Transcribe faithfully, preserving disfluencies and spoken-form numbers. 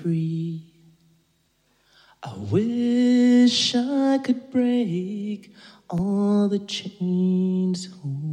free. I wish I could break all the chains holding